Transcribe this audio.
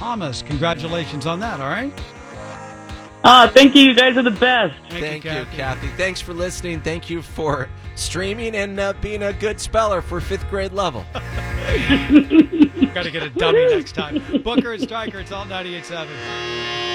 Thomas. Congratulations on that, all right? Thank you. You guys are the best. Thank you, Kathy. Thanks for listening. Thank you for streaming and being a good speller for 5th grade level. Got to get a dummy next time. Booker and Stryker, it's all 98.7.